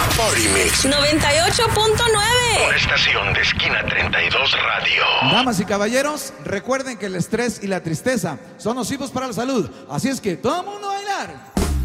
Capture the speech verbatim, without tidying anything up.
Party Mix noventa y ocho punto nueve. Una estación de Esquina treinta y dos Radio. Damas y caballeros, recuerden que el estrés y la tristeza son nocivos para la salud. Así es que todo el mundo a bailar.